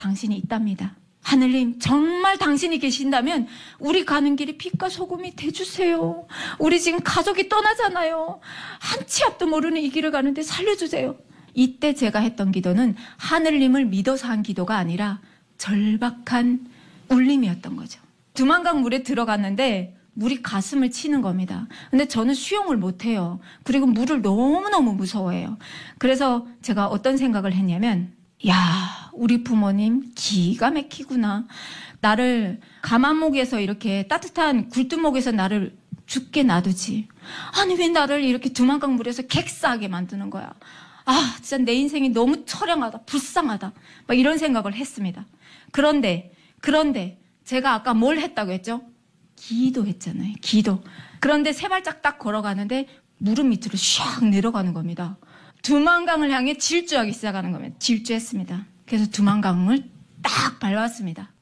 당신이 있답니다. 하늘님, 정말 당신이 계신다면 우리 가는 길이 빛과 소금이 돼주세요. 우리 지금 가족이 떠나잖아요. 한 치 앞도 모르는 이 길을 가는데 살려주세요. 이때 제가 했던 기도는 하늘님을 믿어서 한 기도가 아니라 절박한 울림이었던 거죠. 두만강 물에 들어갔는데 물이 가슴을 치는 겁니다. 근데 저는 수영을 못해요. 그리고 물을 너무너무 무서워해요. 그래서 제가 어떤 생각을 했냐면, 야, 우리 부모님 기가 막히구나. 나를 가만목에서 이렇게 따뜻한 굴두목에서 나를 죽게 놔두지. 아니 왜 나를 이렇게 두만강 물에서 객사하게 만드는 거야. 아, 진짜 내 인생이 너무 처량하다, 불쌍하다. 막 이런 생각을 했습니다. 그런데 제가 아까 뭘 했다고 했죠? 기도했잖아요. 기도. 그런데 세 발짝 딱 걸어가는데 무릎 밑으로 샥 내려가는 겁니다. 두만강을 향해 질주하기 시작하는 겁니다. 질주했습니다. 그래서 두만강을 딱 밟았습니다.